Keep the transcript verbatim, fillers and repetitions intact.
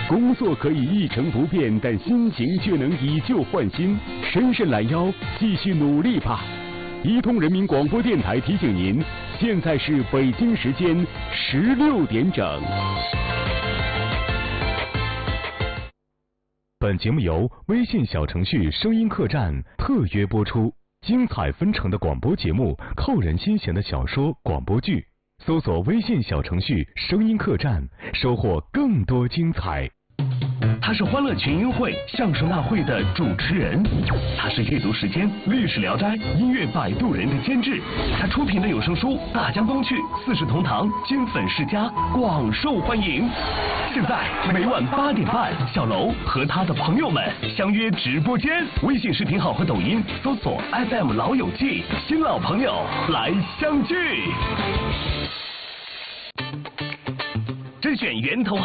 工作可以一成不变，但心情却能以旧换新。伸伸懒腰，继续努力吧。一通人民广播电台提醒您，现在是北京时间十六点整。本节目由微信小程序声音客栈特约播出，精彩纷呈的广播节目，扣人心弦的小说、广播剧。搜索微信小程序声音客栈，收获更多精彩。 他是欢乐群英会相声大会的主持人，他是阅读时间、历史聊斋、音乐摆渡人的监制，他出品的有声书《大江东去》《四世同堂》金粉世家广受欢迎。现在每晚八点半，小楼和他的朋友们相约直播间，微信视频号和抖音搜索 F M 老友记，新老朋友来相聚。甄选源头。